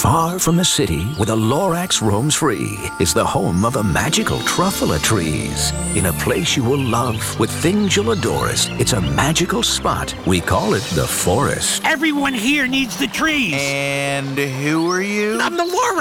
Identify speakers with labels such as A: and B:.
A: Far from the city, where the Lorax roams free, is the home of the magical truffula trees. In a place you will love, with things you'll adore, it's a magical spot. We call it the forest.
B: Everyone here needs the trees.
C: And who are you?
B: I'm the Lorax.